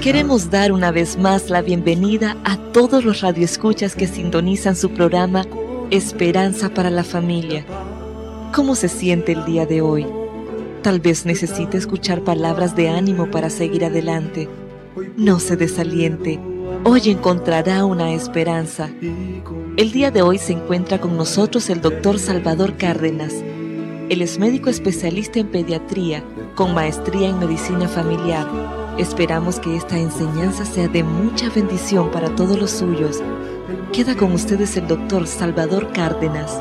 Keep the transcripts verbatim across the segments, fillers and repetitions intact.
Queremos dar una vez más la bienvenida a todos los radioescuchas que sintonizan su programa Esperanza para la Familia. ¿Cómo se siente el día de hoy? Tal vez necesite escuchar palabras de ánimo para seguir adelante. No se desaliente. Hoy encontrará una esperanza. El día de hoy se encuentra con nosotros el doctor Salvador Cárdenas. Él es médico especialista en pediatría, con maestría en medicina familiar. Esperamos que esta enseñanza sea de mucha bendición para todos los suyos. Queda con ustedes el doctor Salvador Cárdenas.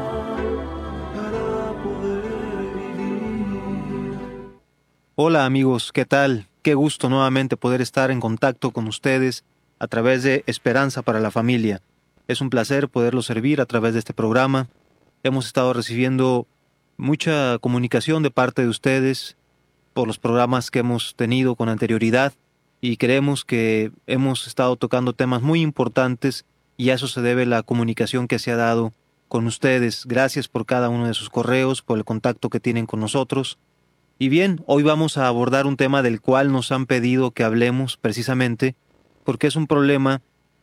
Hola amigos, ¿qué tal? Qué gusto nuevamente poder estar en contacto con ustedes a través de Esperanza para la Familia. Es un placer poderlos servir a través de este programa. Hemos estado recibiendo mucha comunicación de parte de ustedes por los programas que hemos tenido con anterioridad y creemos que hemos estado tocando temas muy importantes y a eso se debe la comunicación que se ha dado con ustedes. Gracias por cada uno de sus correos, por el contacto que tienen con nosotros. Y bien, hoy vamos a abordar un tema del cual nos han pedido que hablemos precisamente porque es un problema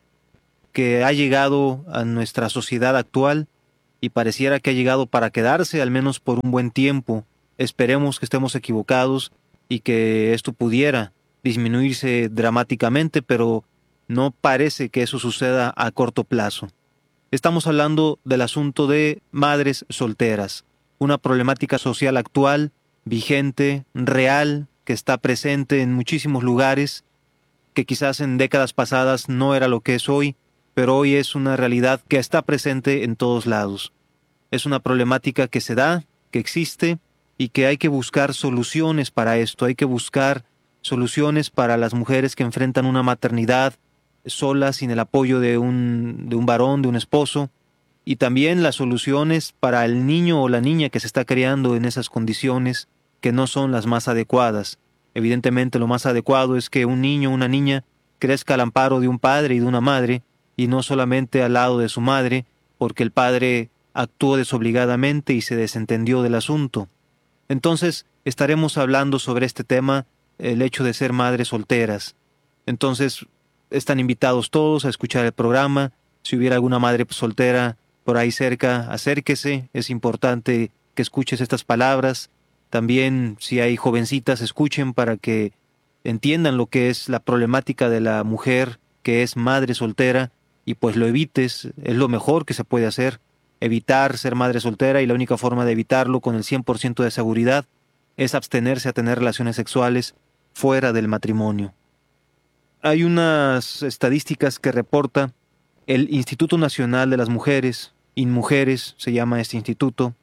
que ha llegado a nuestra sociedad actual y pareciera que ha llegado para quedarse al menos por un buen tiempo. Esperemos que estemos equivocados y que esto pudiera disminuirse dramáticamente, pero no parece que eso suceda a corto plazo. Estamos hablando del asunto de madres solteras, una problemática social actual, vigente, real, que está presente en muchísimos lugares, que quizás en décadas pasadas no era lo que es hoy, pero hoy es una realidad que está presente en todos lados. Es una problemática que se da, que existe, y que hay que buscar soluciones para esto. Hay que buscar soluciones para las mujeres que enfrentan una maternidad sola, sin el apoyo de un, de un varón, de un esposo, y también las soluciones para el niño o la niña que se está criando en esas condiciones que no son las más adecuadas. Evidentemente lo más adecuado es que un niño o una niña crezca al amparo de un padre y de una madre, y no solamente al lado de su madre, porque el padre actuó desobligadamente y se desentendió del asunto. Entonces, estaremos hablando sobre este tema, el hecho de ser madres solteras. Entonces, están invitados todos a escuchar el programa. Si hubiera alguna madre soltera por ahí cerca, acérquese. Es importante que escuches estas palabras. También, si hay jovencitas, escuchen para que entiendan lo que es la problemática de la mujer que es madre soltera y pues lo evites. Es lo mejor que se puede hacer. Evitar ser madre soltera, y la única forma de evitarlo con el cien por ciento de seguridad es abstenerse a tener relaciones sexuales fuera del matrimonio. Hay unas estadísticas que reporta el Instituto Nacional de las Mujeres, INMujeres se llama este instituto,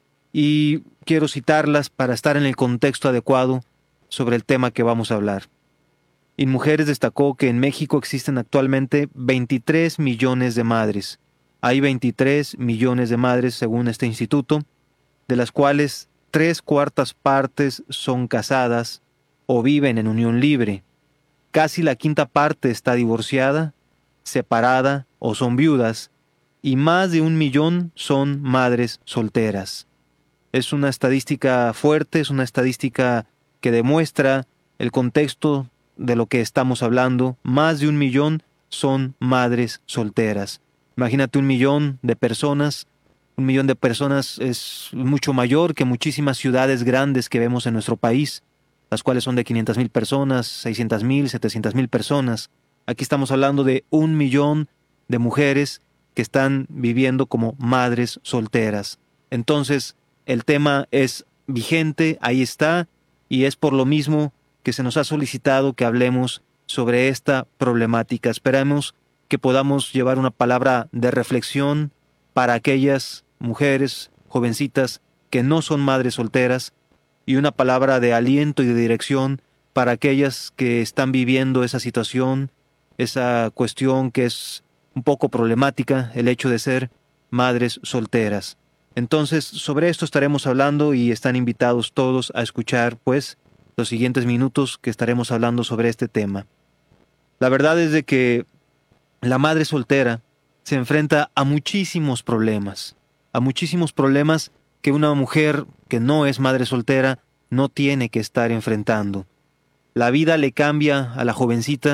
y quiero citarlas para estar en el contexto adecuado sobre el tema que vamos a hablar. INMujeres destacó que en México existen actualmente veintitrés millones de madres. Hay veintitrés millones de madres según este instituto, de las cuales tres cuartas partes son casadas o viven en unión libre. Casi la quinta parte está divorciada, separada o son viudas, y más de un millón son madres solteras. Es una estadística fuerte, es una estadística que demuestra el contexto de lo que estamos hablando. Más de un millón son madres solteras. Imagínate un millón de personas, un millón de personas es mucho mayor que muchísimas ciudades grandes que vemos en nuestro país, las cuales son de quinientas mil personas, seiscientas mil, setecientas mil personas. Aquí estamos hablando de un millón de mujeres que están viviendo como madres solteras. Entonces, el tema es vigente, ahí está, y es por lo mismo que se nos ha solicitado que hablemos sobre esta problemática. Esperamos que podamos llevar una palabra de reflexión para aquellas mujeres, jovencitas, que no son madres solteras, y una palabra de aliento y de dirección para aquellas que están viviendo esa situación, esa cuestión que es un poco problemática, el hecho de ser madres solteras. Entonces, sobre esto estaremos hablando y están invitados todos a escuchar, pues, los siguientes minutos que estaremos hablando sobre este tema. La verdad es de que la madre soltera se enfrenta a muchísimos problemas, a muchísimos problemas que una mujer que no es madre soltera no tiene que estar enfrentando. La vida le cambia a la jovencita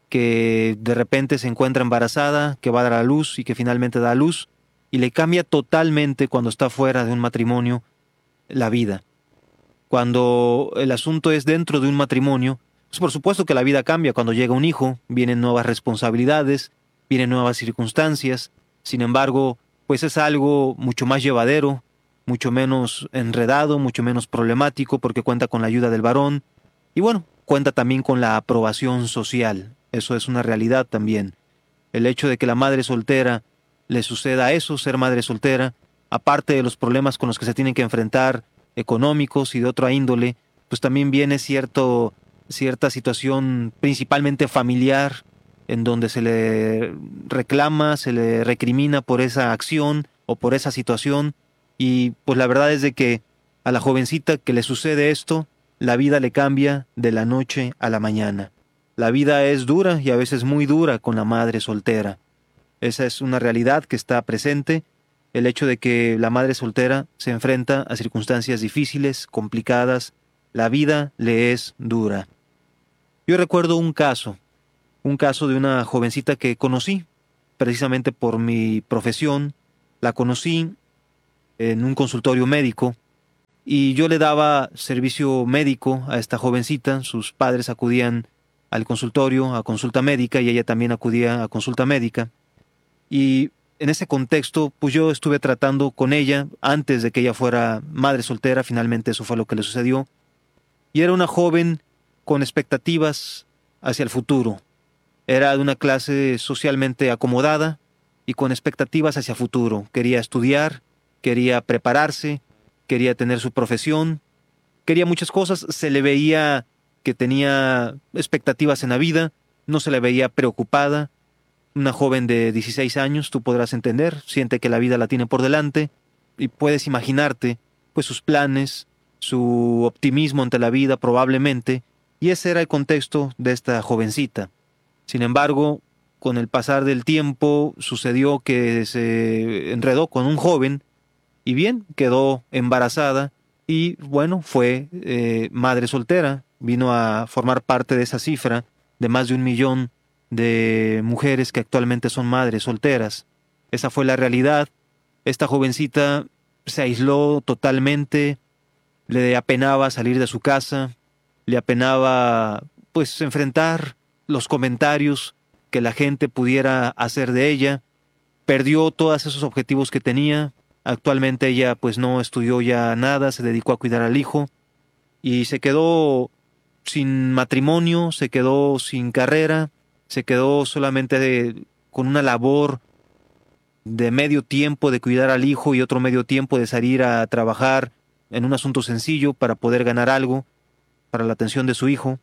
que de repente se encuentra embarazada, que va a dar a luz y que finalmente da a luz, y le cambia totalmente cuando está fuera de un matrimonio la vida. Cuando el asunto es dentro de un matrimonio, pues por supuesto que la vida cambia. Cuando llega un hijo, vienen nuevas responsabilidades, vienen nuevas circunstancias. Sin embargo, pues es algo mucho más llevadero, mucho menos enredado, mucho menos problemático, porque cuenta con la ayuda del varón y bueno, cuenta también con la aprobación social. Eso es una realidad también. El hecho de que la madre soltera le suceda eso, ser madre soltera, aparte de los problemas con los que se tienen que enfrentar, económicos y de otra índole, pues también viene cierto, cierta situación principalmente familiar, en donde se le reclama, se le recrimina por esa acción o por esa situación, y pues la verdad es de que a la jovencita que le sucede esto, la vida le cambia de la noche a la mañana. La vida es dura y a veces muy dura con la madre soltera. Esa es una realidad que está presente, el hecho de que la madre soltera se enfrenta a circunstancias difíciles, complicadas, la vida le es dura. Yo recuerdo un caso, un caso de una jovencita que conocí, precisamente por mi profesión, la conocí en un consultorio médico, y yo le daba servicio médico a esta jovencita. Sus padres acudían al consultorio a consulta médica y ella también acudía a consulta médica. Y en ese contexto, pues yo estuve tratando con ella antes de que ella fuera madre soltera. Finalmente eso fue lo que le sucedió. Y era una joven con expectativas hacia el futuro. Era de una clase socialmente acomodada y con expectativas hacia el futuro. Quería estudiar, quería prepararse, quería tener su profesión, quería muchas cosas. Se le veía que tenía expectativas en la vida, no se le veía preocupada. Una joven de dieciséis años, tú podrás entender, siente que la vida la tiene por delante y puedes imaginarte pues sus planes, su optimismo ante la vida probablemente, y ese era el contexto de esta jovencita. Sin embargo, con el pasar del tiempo sucedió que se enredó con un joven y bien, quedó embarazada y bueno, fue eh, madre soltera, vino a formar parte de esa cifra de más de un millón de mujeres que actualmente son madres solteras. Esa fue la realidad. Esta jovencita se aisló totalmente, le apenaba salir de su casa, le apenaba pues enfrentar los comentarios que la gente pudiera hacer de ella. Perdió todos esos objetivos que tenía. Actualmente ella pues no estudió ya nada, se dedicó a cuidar al hijo y se quedó sin matrimonio, se quedó sin carrera, se quedó solamente de, con una labor de medio tiempo de cuidar al hijo y otro medio tiempo de salir a trabajar en un asunto sencillo para poder ganar algo para la atención de su hijo.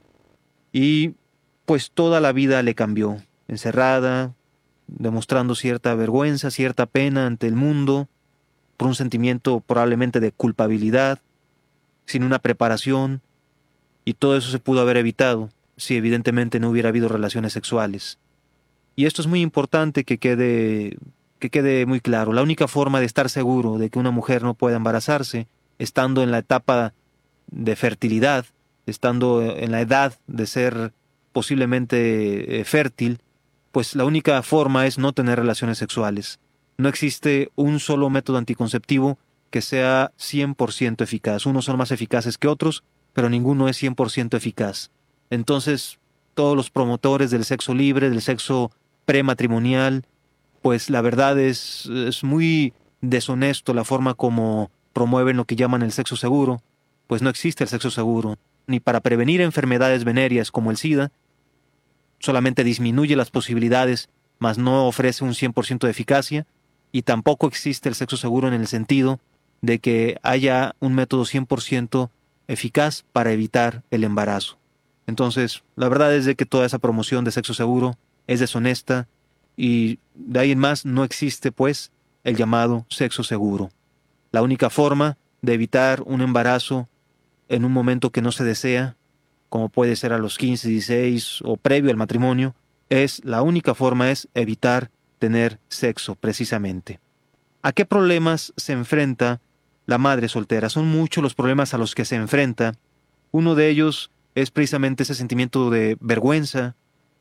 Y pues toda la vida le cambió, encerrada, demostrando cierta vergüenza, cierta pena ante el mundo, por un sentimiento probablemente de culpabilidad, sin una preparación, y todo eso se pudo haber evitado si evidentemente no hubiera habido relaciones sexuales. Y esto es muy importante que quede, que quede muy claro. La única forma de estar seguro de que una mujer no pueda embarazarse, estando en la etapa de fertilidad, estando en la edad de ser posiblemente eh, fértil, pues la única forma es no tener relaciones sexuales. No existe un solo método anticonceptivo que sea cien por ciento eficaz. Unos son más eficaces que otros, pero ninguno es cien por ciento eficaz. Entonces, todos los promotores del sexo libre, del sexo prematrimonial, pues la verdad es, es muy deshonesto la forma como promueven lo que llaman el sexo seguro, pues no existe el sexo seguro, ni para prevenir enfermedades venéreas como el SIDA. Solamente disminuye las posibilidades, mas no ofrece un cien por ciento de eficacia, y tampoco existe el sexo seguro en el sentido de que haya un método cien por ciento eficaz para evitar el embarazo. Entonces, la verdad es de que toda esa promoción de sexo seguro es deshonesta y de ahí en más no existe, pues, el llamado sexo seguro. La única forma de evitar un embarazo en un momento que no se desea, como puede ser a los quince, dieciséis o previo al matrimonio, es la única forma es evitar tener sexo precisamente. ¿A qué problemas se enfrenta la madre soltera? Son muchos los problemas a los que se enfrenta. Uno de ellos es precisamente ese sentimiento de vergüenza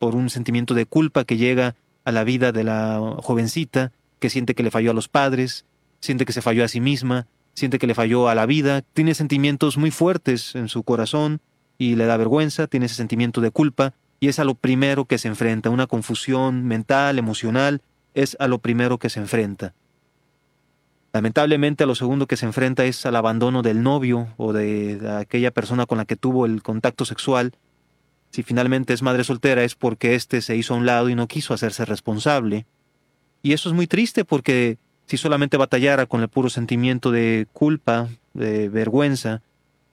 por un sentimiento de culpa que llega a la vida de la jovencita, que siente que le falló a los padres, siente que se falló a sí misma, siente que le falló a la vida, tiene sentimientos muy fuertes en su corazón y le da vergüenza, tiene ese sentimiento de culpa y es a lo primero que se enfrenta, una confusión mental, emocional, es a lo primero que se enfrenta. Lamentablemente a lo segundo que se enfrenta es al abandono del novio o de, de aquella persona con la que tuvo el contacto sexual. Si finalmente es madre soltera es porque éste se hizo a un lado y no quiso hacerse responsable. Y eso es muy triste porque si solamente batallara con el puro sentimiento de culpa, de vergüenza,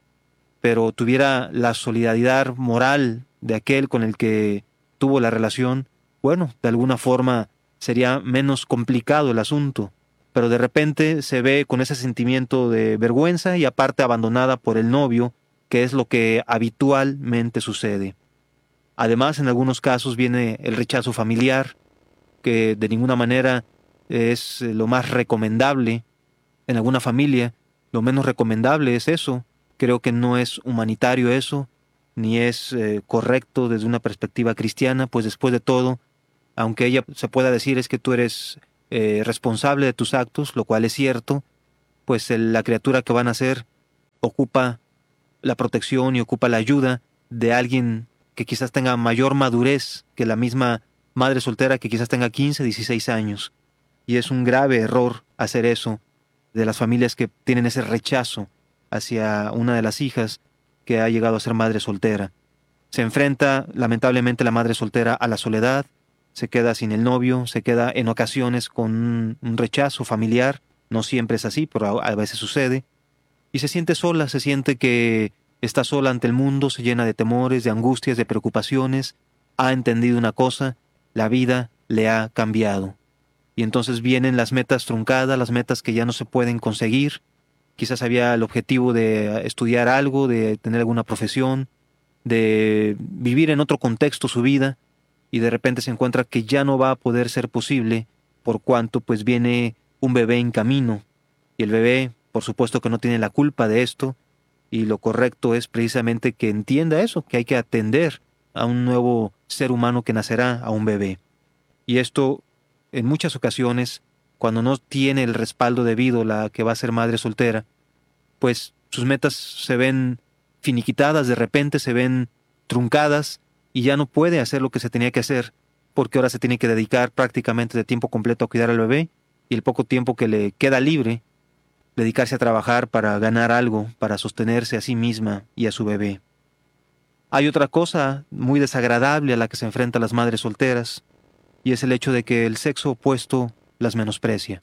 pero tuviera la solidaridad moral de aquel con el que tuvo la relación, bueno, de alguna forma sería menos complicado el asunto. Pero de repente se ve con ese sentimiento de vergüenza y aparte abandonada por el novio, que es lo que habitualmente sucede. Además, en algunos casos viene el rechazo familiar, que de ninguna manera es lo más recomendable. En alguna familia, lo menos recomendable es eso. Creo que no es humanitario eso, ni es eh, correcto desde una perspectiva cristiana, pues después de todo, aunque ella se pueda decir es que tú eres eh, responsable de tus actos, lo cual es cierto, pues el, la criatura que van a nacer ocupa la protección y ocupa la ayuda de alguien que quizás tenga mayor madurez que la misma madre soltera, que quizás tenga quince, dieciséis años. Y es un grave error hacer eso de las familias que tienen ese rechazo hacia una de las hijas que ha llegado a ser madre soltera. Se enfrenta lamentablemente la madre soltera a la soledad, se queda sin el novio, se queda en ocasiones con un, un rechazo familiar, no siempre es así, pero a, a veces sucede, y se siente sola, se siente que está sola ante el mundo, se llena de temores, de angustias, de preocupaciones, ha entendido una cosa, la vida le ha cambiado. Y entonces vienen las metas truncadas, las metas que ya no se pueden conseguir. Quizás había el objetivo de estudiar algo, de tener alguna profesión, de vivir en otro contexto su vida, y de repente se encuentra que ya no va a poder ser posible, por cuanto pues viene un bebé en camino. Y el bebé, por supuesto que no tiene la culpa de esto, y lo correcto es precisamente que entienda eso, que hay que atender a un nuevo ser humano que nacerá, a un bebé. Y esto, en muchas ocasiones, cuando no tiene el respaldo debido la que va a ser madre soltera, pues sus metas se ven finiquitadas, de repente se ven truncadas y ya no puede hacer lo que se tenía que hacer, porque ahora se tiene que dedicar prácticamente de tiempo completo a cuidar al bebé y el poco tiempo que le queda libre, dedicarse a trabajar para ganar algo, para sostenerse a sí misma y a su bebé. Hay otra cosa muy desagradable a la que se enfrentan las madres solteras, y es el hecho de que el sexo opuesto las menosprecia.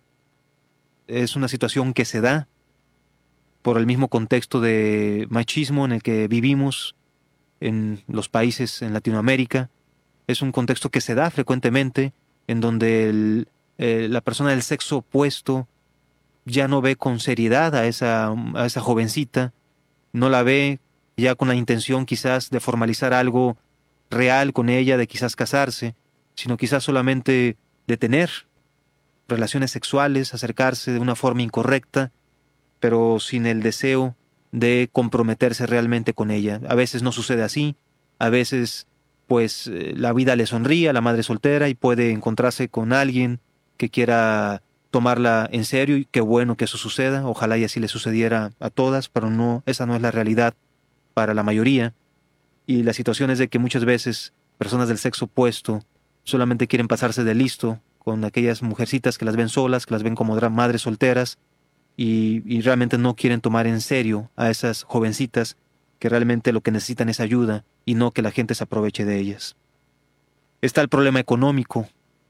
Es una situación que se da por el mismo contexto de machismo en el que vivimos en los países en Latinoamérica. Es un contexto que se da frecuentemente, en donde el, eh, la persona del sexo opuesto ya no ve con seriedad a esa, a esa jovencita, no la ve ya con la intención quizás de formalizar algo real con ella, de quizás casarse, sino quizás solamente de tener relaciones sexuales, acercarse de una forma incorrecta, pero sin el deseo de comprometerse realmente con ella. A veces no sucede así, a veces pues eh, la vida le sonríe a la madre soltera y puede encontrarse con alguien que quiera tomarla en serio, y qué bueno que eso suceda, ojalá y así le sucediera a todas, pero no, esa no es la realidad para la mayoría. Y la situación es de que muchas veces personas del sexo opuesto solamente quieren pasarse de listo con aquellas mujercitas que las ven solas, que las ven como madres solteras, y, y realmente no quieren tomar en serio a esas jovencitas que realmente lo que necesitan es ayuda y no que la gente se aproveche de ellas. Está el problema económico.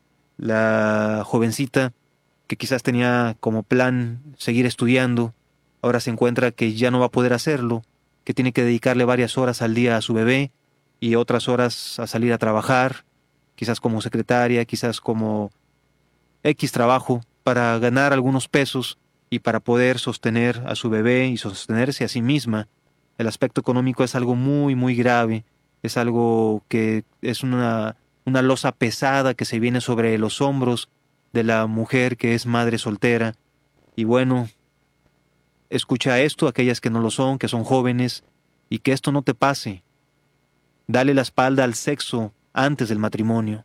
La jovencita que quizás tenía como plan seguir estudiando, ahora se encuentra que ya no va a poder hacerlo, que tiene que dedicarle varias horas al día a su bebé y otras horas a salir a trabajar, quizás como secretaria, quizás como X trabajo, para ganar algunos pesos y para poder sostener a su bebé y sostenerse a sí misma. El aspecto económico es algo muy, muy grave, es algo que es una, una losa pesada que se viene sobre los hombros de la mujer que es madre soltera. Y bueno, escucha esto, aquellas que no lo son, que son jóvenes, y que esto no te pase. Dale la espalda al sexo antes del matrimonio.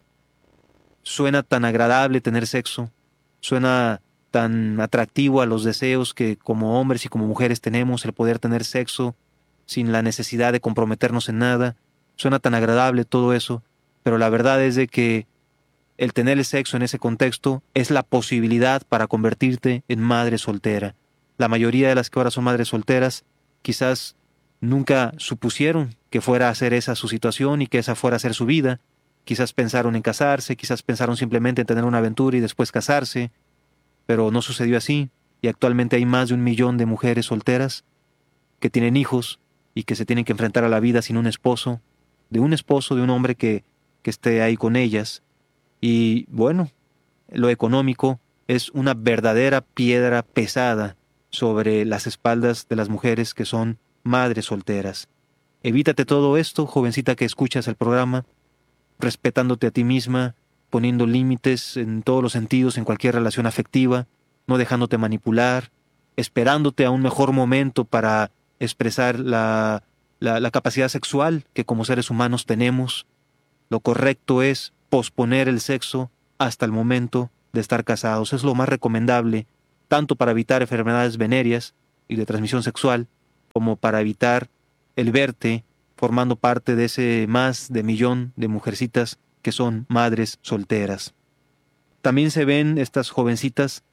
Suena tan agradable tener sexo, suena tan atractivo a los deseos que como hombres y como mujeres tenemos, el poder tener sexo sin la necesidad de comprometernos en nada. Suena tan agradable todo eso, pero la verdad es de que el tener el sexo en ese contexto es la posibilidad para convertirte en madre soltera. La mayoría de las que ahora son madres solteras quizás nunca supusieron que fuera a ser esa su situación y que esa fuera a ser su vida. Quizás pensaron en casarse, quizás pensaron simplemente en tener una aventura y después casarse, pero no sucedió así, y actualmente hay más de un millón de mujeres solteras que tienen hijos y que se tienen que enfrentar a la vida sin un esposo, de un esposo, de un hombre que, que esté ahí con ellas. Y bueno, lo económico es una verdadera piedra pesada sobre las espaldas de las mujeres que son madres solteras. Evítate todo esto, jovencita que escuchas el programa, respetándote a ti misma, poniendo límites en todos los sentidos en cualquier relación afectiva, no dejándote manipular, esperándote a un mejor momento para expresar la, la, la capacidad sexual que como seres humanos tenemos. Lo correcto es posponer el sexo hasta el momento de estar casados. Es lo más recomendable, tanto para evitar enfermedades venéreas y de transmisión sexual, como para evitar el verte formando parte de ese más de millón de mujercitas que son madres solteras. También se ven estas jovencitas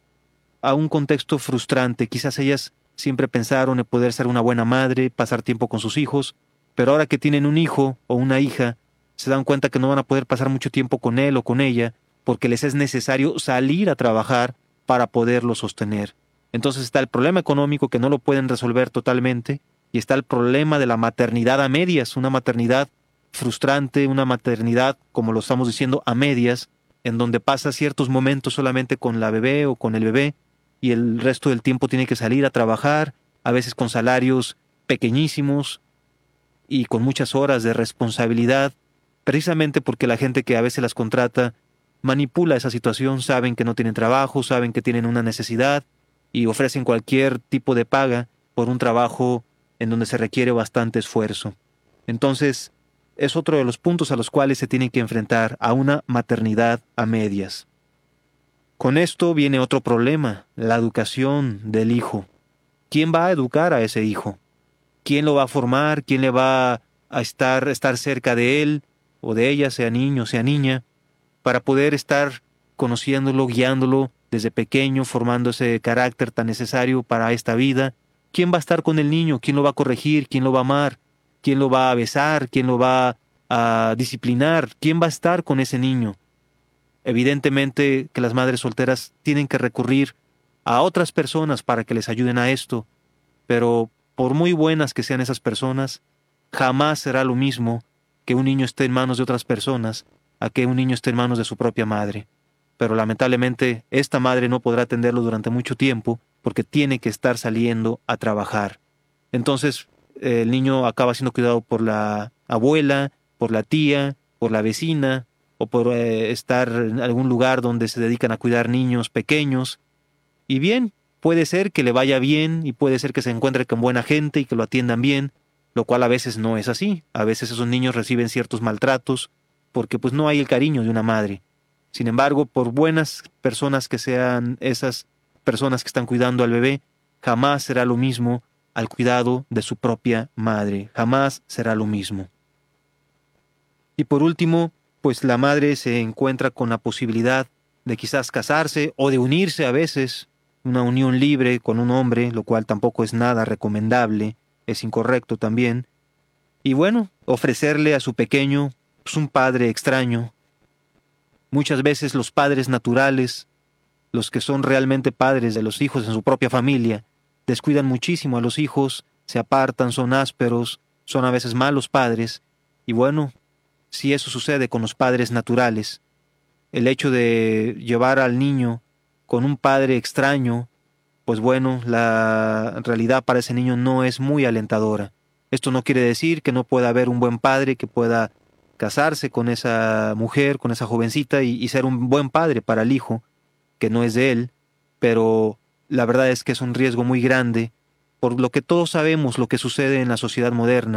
a un contexto frustrante. Quizás ellas siempre pensaron en poder ser una buena madre, pasar tiempo con sus hijos, pero ahora que tienen un hijo o una hija, se dan cuenta que no van a poder pasar mucho tiempo con él o con ella, porque les es necesario salir a trabajar para poderlo sostener. Entonces está el problema económico que no lo pueden resolver totalmente, y está el problema de la maternidad a medias, una maternidad frustrante, una maternidad, como lo estamos diciendo, a medias, en donde pasa ciertos momentos solamente con la bebé o con el bebé, y el resto del tiempo tiene que salir a trabajar, a veces con salarios pequeñísimos y con muchas horas de responsabilidad, precisamente porque la gente que a veces las contrata manipula esa situación, saben que no tienen trabajo, saben que tienen una necesidad y ofrecen cualquier tipo de paga por un trabajo en donde se requiere bastante esfuerzo. Entonces, es otro de los puntos a los cuales se tiene que enfrentar a una maternidad a medias. Con esto viene otro problema, la educación del hijo. ¿Quién va a educar a ese hijo? ¿Quién lo va a formar? ¿Quién le va a estar, estar cerca de él o de ella, sea niño, sea niña, para poder estar conociéndolo, guiándolo desde pequeño, formando ese carácter tan necesario para esta vida? ¿Quién va a estar con el niño? ¿Quién lo va a corregir? ¿Quién lo va a amar? ¿Quién lo va a besar? ¿Quién lo va a disciplinar? ¿Quién va a estar con ese niño? Evidentemente que las madres solteras tienen que recurrir a otras personas para que les ayuden a esto, pero por muy buenas que sean esas personas, jamás será lo mismo que un niño esté en manos de otras personas a que un niño esté en manos de su propia madre. Pero lamentablemente esta madre no podrá atenderlo durante mucho tiempo porque tiene que estar saliendo a trabajar. Entonces eh, el niño acaba siendo cuidado por la abuela, por la tía, por la vecina, o por eh, estar en algún lugar donde se dedican a cuidar niños pequeños. Y bien, puede ser que le vaya bien y puede ser que se encuentre con buena gente y que lo atiendan bien, lo cual a veces no es así. A veces esos niños reciben ciertos maltratos porque pues no hay el cariño de una madre. Sin embargo, por buenas personas que sean esas personas que están cuidando al bebé, jamás será lo mismo al cuidado de su propia madre. Jamás será lo mismo. Y por último, pues la madre se encuentra con la posibilidad de quizás casarse o de unirse a veces, una unión libre con un hombre, lo cual tampoco es nada recomendable, es incorrecto también. Y bueno, ofrecerle a su pequeño pues, un padre extraño. Muchas veces los padres naturales, los que son realmente padres de los hijos en su propia familia, descuidan muchísimo a los hijos, se apartan, son ásperos, son a veces malos padres. Y bueno, si eso sucede con los padres naturales, el hecho de llevar al niño con un padre extraño, pues bueno, la realidad para ese niño no es muy alentadora. Esto no quiere decir que no pueda haber un buen padre que pueda casarse con esa mujer, con esa jovencita y, y ser un buen padre para el hijo, que no es de él, pero la verdad es que es un riesgo muy grande, por lo que todos sabemos lo que sucede en la sociedad moderna,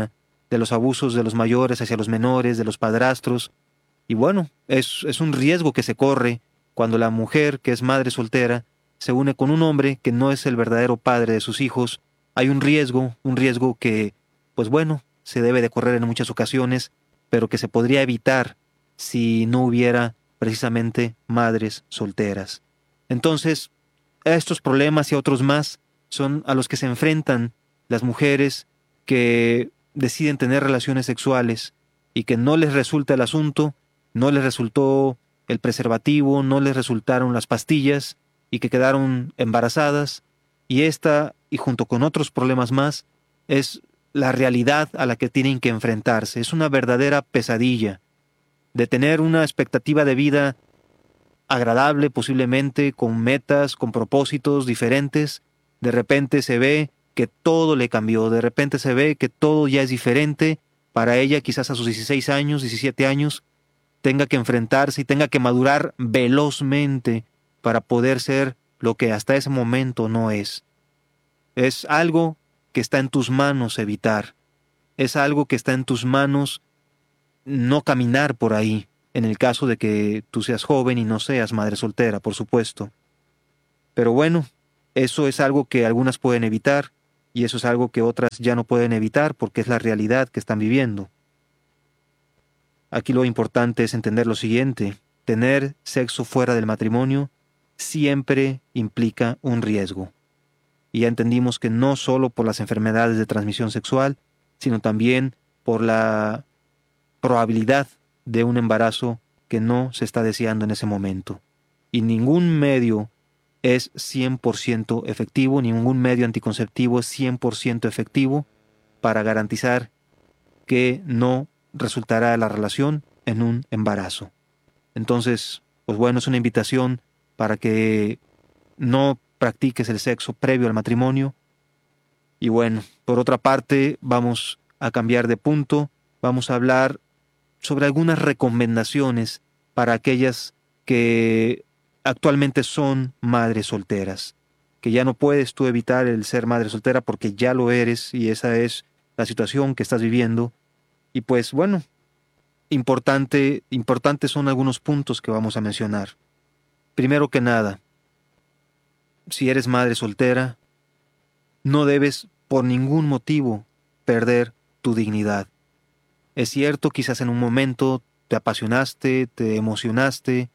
de los abusos de los mayores hacia los menores, de los padrastros. Y bueno, es, es un riesgo que se corre cuando la mujer, que es madre soltera, se une con un hombre que no es el verdadero padre de sus hijos. Hay un riesgo, un riesgo que, pues bueno, se debe de correr en muchas ocasiones, pero que se podría evitar si no hubiera precisamente madres solteras. Entonces, estos problemas y otros más son a los que se enfrentan las mujeres que deciden tener relaciones sexuales y que no les resulta el asunto, no les resultó el preservativo, no les resultaron las pastillas y que quedaron embarazadas. Y esta, y junto con otros problemas más, es la realidad a la que tienen que enfrentarse. Es una verdadera pesadilla de tener una expectativa de vida agradable, posiblemente con metas, con propósitos diferentes. De repente se ve que todo le cambió, de repente se ve que todo ya es diferente. Para ella, quizás a sus dieciséis años, diecisiete años, tenga que enfrentarse y tenga que madurar velozmente para poder ser lo que hasta ese momento no es. Es algo que está en tus manos evitar. Es algo que está en tus manos no caminar por ahí, en el caso de que tú seas joven y no seas madre soltera, por supuesto. Pero bueno, eso es algo que algunas pueden evitar y eso es algo que otras ya no pueden evitar porque es la realidad que están viviendo. Aquí lo importante es entender lo siguiente: tener sexo fuera del matrimonio siempre implica un riesgo. Y ya entendimos que no solo por las enfermedades de transmisión sexual, sino también por la probabilidad de un embarazo que no se está deseando en ese momento. Y ningún medio es cien por ciento efectivo, ningún medio anticonceptivo es cien por ciento efectivo para garantizar que no resultará la relación en un embarazo. Entonces, pues bueno, es una invitación para que no practiques el sexo previo al matrimonio. Y bueno, por otra parte, vamos a cambiar de punto, vamos a hablar sobre algunas recomendaciones para aquellas que actualmente son madres solteras, que ya no puedes tú evitar el ser madre soltera porque ya lo eres y esa es la situación que estás viviendo. Y pues bueno, importante, importantes son algunos puntos que vamos a mencionar. Primero que nada, si eres madre soltera, no debes por ningún motivo perder tu dignidad. Es cierto, quizás en un momento te apasionaste, te emocionaste,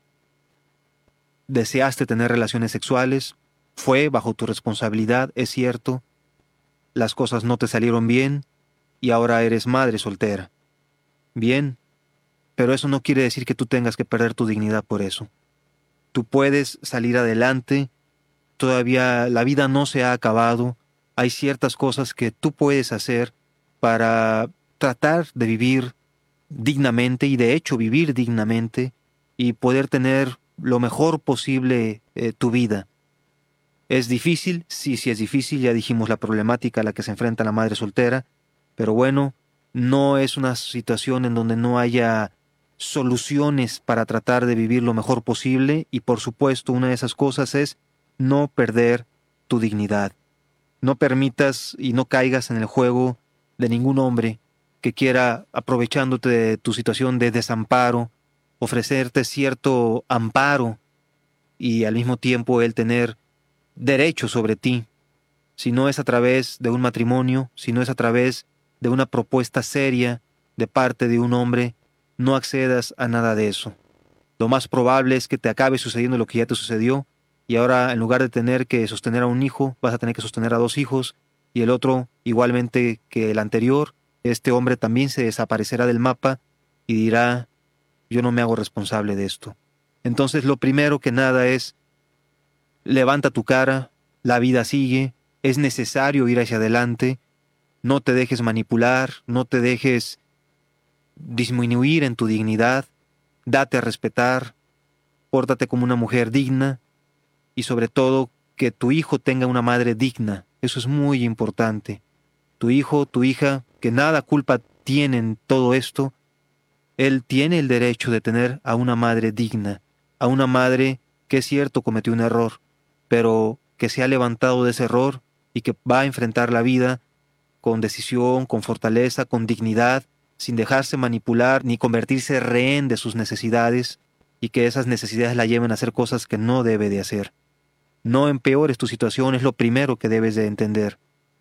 deseaste tener relaciones sexuales, fue bajo tu responsabilidad, es cierto, las cosas no te salieron bien y ahora eres madre soltera. Bien, pero eso no quiere decir que tú tengas que perder tu dignidad por eso. Tú puedes salir adelante, todavía la vida no se ha acabado, hay ciertas cosas que tú puedes hacer para tratar de vivir dignamente y de hecho vivir dignamente y poder tener lo mejor posible eh, tu vida. ¿Es difícil? Sí, sí es difícil, ya dijimos la problemática a la que se enfrenta la madre soltera, pero bueno, no es una situación en donde no haya soluciones para tratar de vivir lo mejor posible y por supuesto una de esas cosas es no perder tu dignidad. No permitas y no caigas en el juego de ningún hombre que quiera, aprovechándote de tu situación de desamparo, ofrecerte cierto amparo y al mismo tiempo él tener derecho sobre ti. Si no es a través de un matrimonio, si no es a través de una propuesta seria de parte de un hombre, no accedas a nada de eso. Lo más probable es que te acabe sucediendo lo que ya te sucedió y ahora en lugar de tener que sostener a un hijo, vas a tener que sostener a dos hijos y el otro, igualmente que el anterior, este hombre también se desaparecerá del mapa y dirá, yo no me hago responsable de esto. Entonces lo primero que nada es, levanta tu cara, la vida sigue, es necesario ir hacia adelante, no te dejes manipular, no te dejes disminuir en tu dignidad, date a respetar, pórtate como una mujer digna y sobre todo que tu hijo tenga una madre digna, eso es muy importante. Tu hijo, tu hija, que nada culpa tiene en todo esto, él tiene el derecho de tener a una madre digna, a una madre que es cierto cometió un error, pero que se ha levantado de ese error y que va a enfrentar la vida con decisión, con fortaleza, con dignidad, sin dejarse manipular ni convertirse rehén de sus necesidades y que esas necesidades la lleven a hacer cosas que no debe de hacer. No empeores tu situación, es lo primero que debes de entender.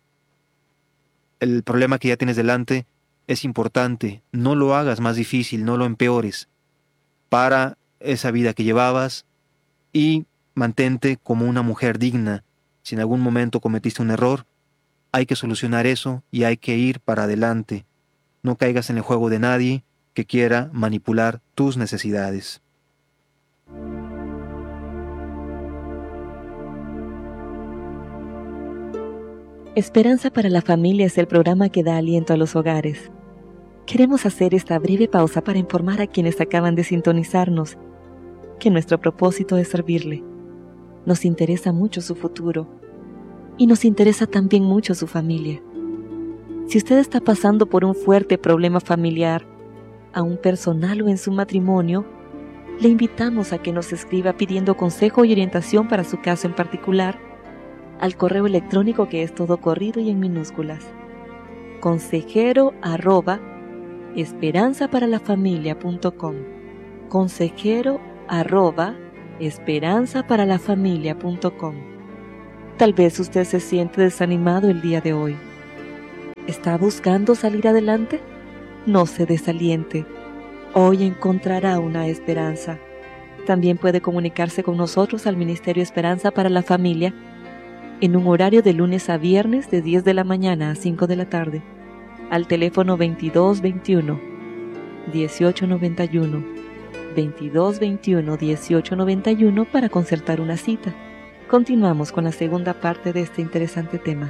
El problema que ya tienes delante es importante, no lo hagas más difícil, no lo empeores. Para esa vida que llevabas y mantente como una mujer digna. Si en algún momento cometiste un error, hay que solucionar eso y hay que ir para adelante. No caigas en el juego de nadie que quiera manipular tus necesidades. Esperanza para la Familia es el programa que da aliento a los hogares. Queremos hacer esta breve pausa para informar a quienes acaban de sintonizarnos que nuestro propósito es servirle. Nos interesa mucho su futuro y nos interesa también mucho su familia. Si usted está pasando por un fuerte problema familiar, aún personal o en su matrimonio, le invitamos a que nos escriba pidiendo consejo y orientación para su caso en particular al correo electrónico que es todo corrido y en minúsculas. consejero arroba esperanza para la familia punto com. consejero arroba esperanza para la familia punto com. Tal vez usted se siente desanimado el día de hoy. ¿Está buscando salir adelante? No se desaliente. Hoy encontrará una esperanza. También puede comunicarse con nosotros al Ministerio Esperanza para la Familia en un horario de lunes a viernes de diez de la mañana a cinco de la tarde, al teléfono veintidós veintiuno, dieciocho noventa y uno, veintidós veintiuno, dieciocho noventa y uno para concertar una cita. Continuamos con la segunda parte de este interesante tema.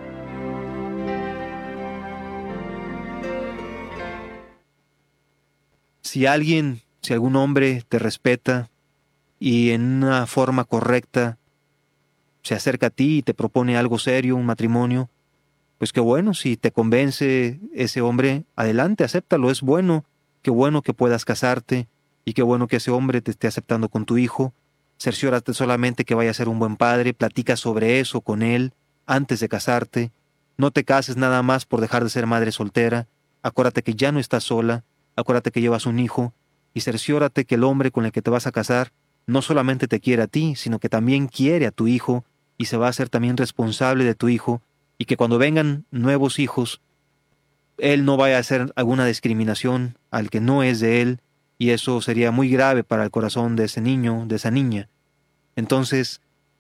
Si alguien, si algún hombre te respeta y en una forma correcta se acerca a ti y te propone algo serio, un matrimonio, pues qué bueno, si te convence ese hombre, adelante, acéptalo, es bueno, qué bueno que puedas casarte y qué bueno que ese hombre te esté aceptando con tu hijo. Cerciórate solamente que vaya a ser un buen padre, platica sobre eso con él antes de casarte. No te cases nada más por dejar de ser madre soltera. Acuérdate que ya no estás sola, acuérdate que llevas un hijo y cerciórate que el hombre con el que te vas a casar no solamente te quiere a ti, sino que también quiere a tu hijo y se va a hacer también responsable de tu hijo y que cuando vengan nuevos hijos, él no vaya a hacer alguna discriminación al que no es de él y eso sería muy grave para el corazón de ese niño, de esa niña. Entonces,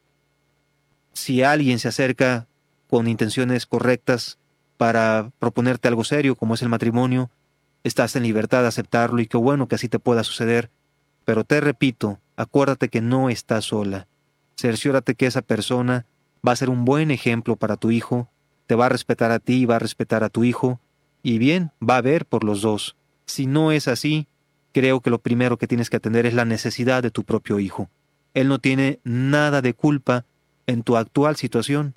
si alguien se acerca con intenciones correctas para proponerte algo serio como es el matrimonio, estás en libertad de aceptarlo y qué bueno que así te pueda suceder. Pero te repito, acuérdate que no estás sola. Cerciórate que esa persona va a ser un buen ejemplo para tu hijo, te va a respetar a ti y va a respetar a tu hijo, y bien, va a ver por los dos. Si no es así, creo que lo primero que tienes que atender es la necesidad de tu propio hijo. Él no tiene nada de culpa en tu actual situación.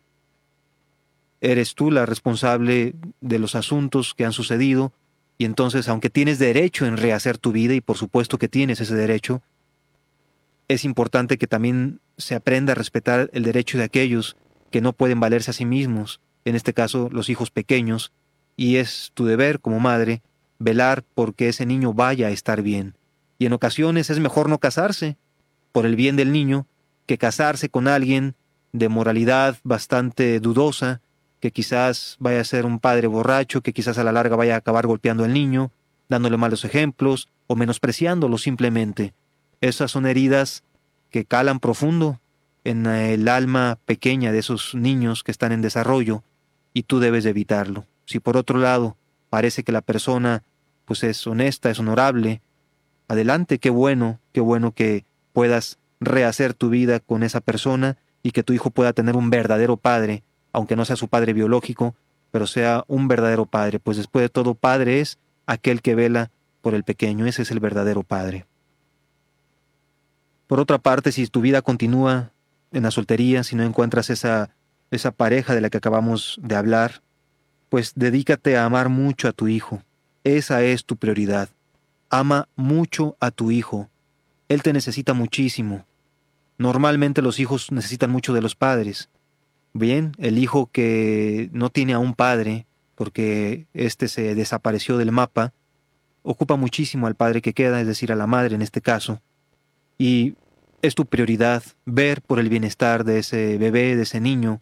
Eres tú la responsable de los asuntos que han sucedido, y entonces, aunque tienes derecho en rehacer tu vida, y por supuesto que tienes ese derecho, es importante que también se aprenda a respetar el derecho de aquellos que no pueden valerse a sí mismos, en este caso los hijos pequeños, y es tu deber como madre velar porque ese niño vaya a estar bien. Y en ocasiones es mejor no casarse, por el bien del niño, que casarse con alguien de moralidad bastante dudosa, que quizás vaya a ser un padre borracho, que quizás a la larga vaya a acabar golpeando al niño, dándole malos ejemplos o menospreciándolo simplemente. Esas son heridas que calan profundo en el alma pequeña de esos niños que están en desarrollo y tú debes de evitarlo. Si por otro lado parece que la persona pues es honesta, es honorable, adelante, qué bueno, qué bueno que puedas rehacer tu vida con esa persona y que tu hijo pueda tener un verdadero padre, aunque no sea su padre biológico, pero sea un verdadero padre, pues después de todo padre es aquel que vela por el pequeño, ese es el verdadero padre. Por otra parte, si tu vida continúa en la soltería, si no encuentras esa, esa pareja de la que acabamos de hablar, pues dedícate a amar mucho a tu hijo. Esa es tu prioridad. Ama mucho a tu hijo. Él te necesita muchísimo. Normalmente los hijos necesitan mucho de los padres. Bien, el hijo que no tiene a un padre, porque éste se desapareció del mapa, ocupa muchísimo al padre que queda, es decir, a la madre en este caso, y es tu prioridad ver por el bienestar de ese bebé, de ese niño,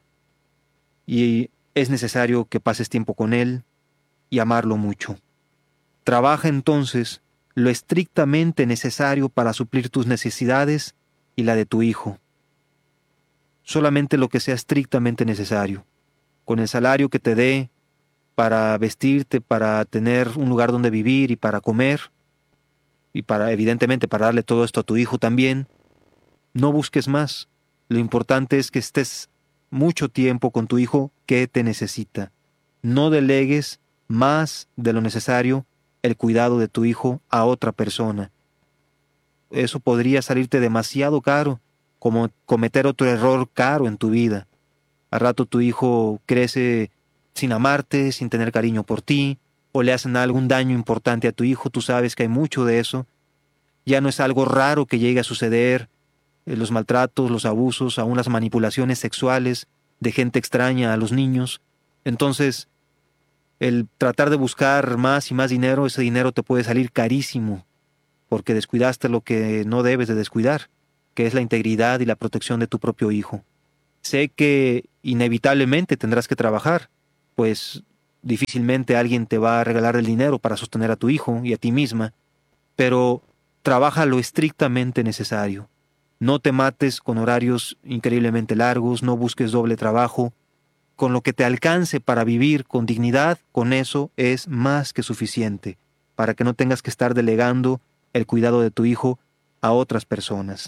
y es necesario que pases tiempo con él y amarlo mucho. Trabaja entonces lo estrictamente necesario para suplir tus necesidades y la de tu hijo. Solamente lo que sea estrictamente necesario. Con el salario que te dé para vestirte, para tener un lugar donde vivir y para comer, y para, evidentemente, para darle todo esto a tu hijo también, no busques más. Lo importante es que estés mucho tiempo con tu hijo que te necesita. No delegues más de lo necesario el cuidado de tu hijo a otra persona. Eso podría salirte demasiado caro, como cometer otro error caro en tu vida. Al rato tu hijo crece sin amarte, sin tener cariño por ti, o le hacen algún daño importante a tu hijo. Tú sabes que hay mucho de eso. Ya no es algo raro que llegue a suceder, eh, los maltratos, los abusos, aún las manipulaciones sexuales de gente extraña a los niños. Entonces, el tratar de buscar más y más dinero, ese dinero te puede salir carísimo, porque descuidaste lo que no debes de descuidar, que es la integridad y la protección de tu propio hijo. Sé que inevitablemente tendrás que trabajar, pues difícilmente alguien te va a regalar el dinero para sostener a tu hijo y a ti misma, pero trabaja lo estrictamente necesario. No te mates con horarios increíblemente largos, no busques doble trabajo. Con lo que te alcance para vivir con dignidad, con eso es más que suficiente, para que no tengas que estar delegando el cuidado de tu hijo a otras personas.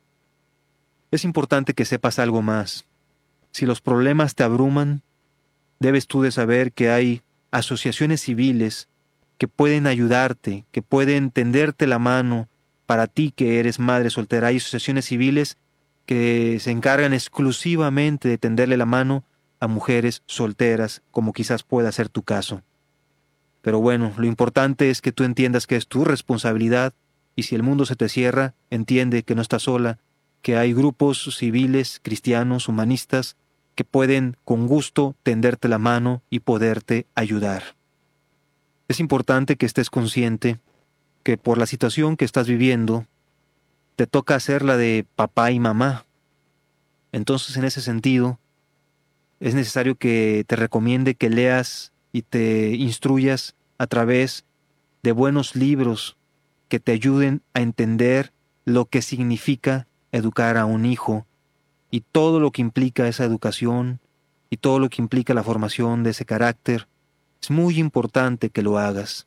Es importante que sepas algo más. Si los problemas te abruman, debes tú de saber que hay asociaciones civiles que pueden ayudarte, que pueden tenderte la mano para ti que eres madre soltera. Hay asociaciones civiles que se encargan exclusivamente de tenderle la mano a mujeres solteras, como quizás pueda ser tu caso. Pero bueno, lo importante es que tú entiendas que es tu responsabilidad, y si el mundo se te cierra, entiende que no estás sola, que hay grupos civiles, cristianos, humanistas, que pueden con gusto tenderte la mano y poderte ayudar. Es importante que estés consciente que por la situación que estás viviendo, te toca hacer la de papá y mamá. Entonces, en ese sentido, es necesario que te recomiende que leas y te instruyas a través de buenos libros que te ayuden a entender lo que significa educar a un hijo y todo lo que implica esa educación y todo lo que implica la formación de ese carácter. Es muy importante que lo hagas.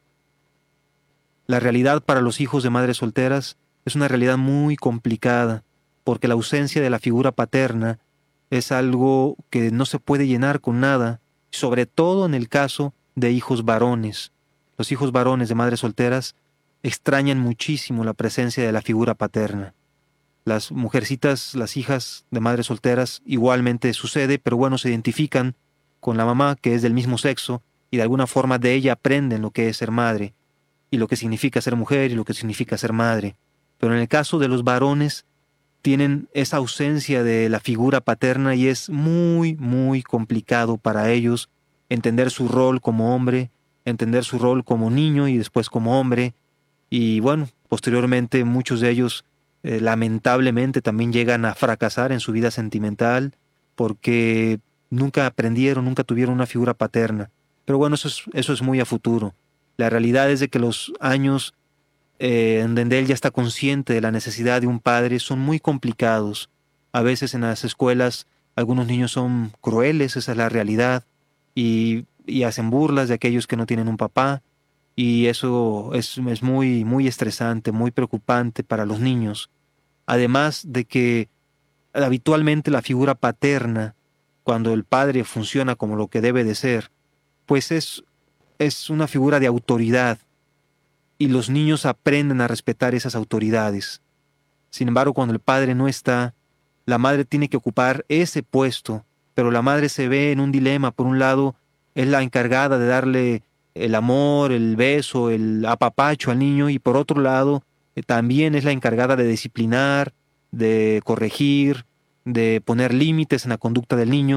La realidad para los hijos de madres solteras es una realidad muy complicada, porque la ausencia de la figura paterna es algo que no se puede llenar con nada, sobre todo en el caso de hijos varones. Los hijos varones de madres solteras extrañan muchísimo la presencia de la figura paterna. Las mujercitas, las hijas de madres solteras, igualmente sucede, pero bueno, se identifican con la mamá, que es del mismo sexo, y de alguna forma de ella aprenden lo que es ser madre, y lo que significa ser mujer, y lo que significa ser madre. Pero en el caso de los varones, tienen esa ausencia de la figura paterna y es muy, muy complicado para ellos entender su rol como hombre, entender su rol como niño y después como hombre. Y bueno, posteriormente muchos de ellos eh, lamentablemente también llegan a fracasar en su vida sentimental porque nunca aprendieron, nunca tuvieron una figura paterna. Pero bueno, eso es, eso es muy a futuro. La realidad es de que los años eh, en donde él ya está consciente de la necesidad de un padre son muy complicados. A veces en las escuelas algunos niños son crueles, esa es la realidad, y, y hacen burlas de aquellos que no tienen un papá, y eso es, es muy, muy estresante, muy preocupante para los niños. Además de que habitualmente la figura paterna, cuando el padre funciona como lo que debe de ser, pues es, es una figura de autoridad, y los niños aprenden a respetar esas autoridades. Sin embargo, cuando el padre no está, la madre tiene que ocupar ese puesto, pero la madre se ve en un dilema. Por un lado, es la encargada de darle el amor, el beso, el apapacho al niño, y por otro lado, eh, también es la encargada de disciplinar, de corregir, de poner límites en la conducta del niño,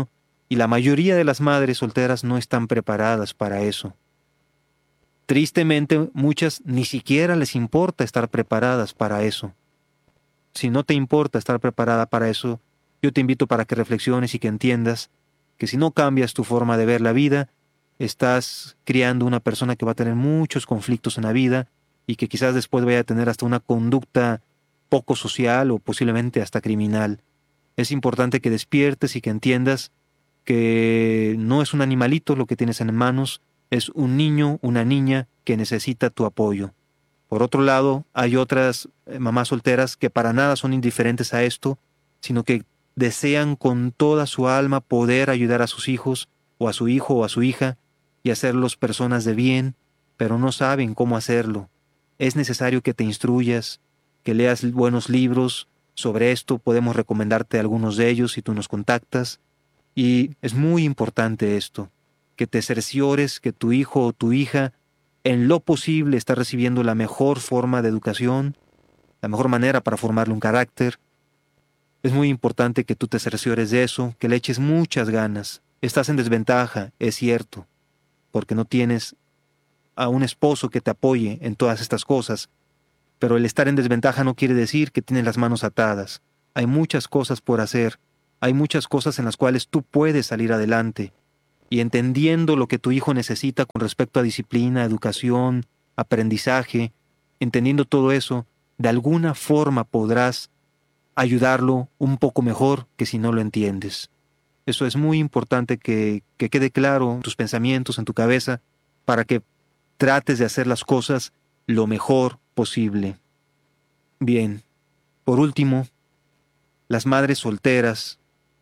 Y la mayoría de las madres solteras no están preparadas para eso. Tristemente, muchas ni siquiera les importa estar preparadas para eso. Si no te importa estar preparada para eso, yo te invito para que reflexiones y que entiendas que si no cambias tu forma de ver la vida, estás criando una persona que va a tener muchos conflictos en la vida y que quizás después vaya a tener hasta una conducta poco social o posiblemente hasta criminal. Es importante que despiertes y que entiendas que no es un animalito lo que tienes en manos, es un niño, una niña que necesita tu apoyo. Por otro lado, hay otras eh, mamás solteras que para nada son indiferentes a esto, sino que desean con toda su alma poder ayudar a sus hijos, o a su hijo o a su hija, y hacerlos personas de bien, pero no saben cómo hacerlo. Es necesario que te instruyas, que leas buenos libros sobre esto, podemos recomendarte algunos de ellos si tú nos contactas, y es muy importante esto, que te cerciores que tu hijo o tu hija en lo posible está recibiendo la mejor forma de educación, la mejor manera para formarle un carácter. Es muy importante que tú te cerciores de eso, que le eches muchas ganas. Estás en desventaja, es cierto, porque no tienes a un esposo que te apoye en todas estas cosas, pero el estar en desventaja no quiere decir que tienes las manos atadas. Hay muchas cosas por hacer, hay muchas cosas en las cuales tú puedes salir adelante, y entendiendo lo que tu hijo necesita con respecto a disciplina, educación, aprendizaje, entendiendo todo eso, de alguna forma podrás ayudarlo un poco mejor que si no lo entiendes. Eso es muy importante que, que quede claro en tus pensamientos, en tu cabeza, para que trates de hacer las cosas lo mejor posible. Bien, por último, las madres solteras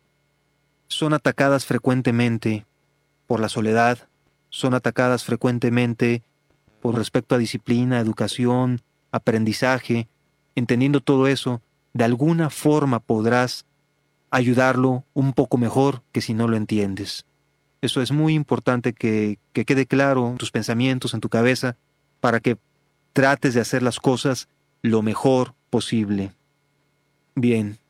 son atacadas frecuentemente por la soledad, son atacadas frecuentemente por respecto a disciplina, educación, aprendizaje. Entendiendo todo eso, de alguna forma podrás ayudarlo un poco mejor que si no lo entiendes. Eso es muy importante que, que quede claro en tus pensamientos, en tu cabeza, para que trates de hacer las cosas lo mejor posible. Bien,